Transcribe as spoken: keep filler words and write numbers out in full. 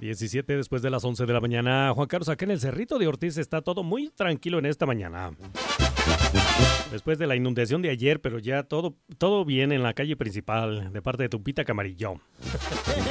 diecisiete después de las once de la mañana. Juan Carlos, acá en el Cerrito de Ortiz está todo muy tranquilo en esta mañana. Después de la inundación de ayer, pero ya todo, todo bien en la calle principal de parte de Tupita Camarillo.